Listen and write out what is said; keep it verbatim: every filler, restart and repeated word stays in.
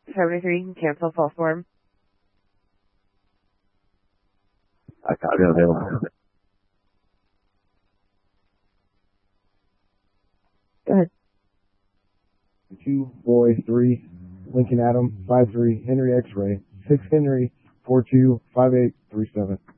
seventy-three, cancel false alarm. I copy available. Go ahead. two, boy, three, Lincoln Adam, five three, Henry X-ray, six Henry, four two, five eight, three seven.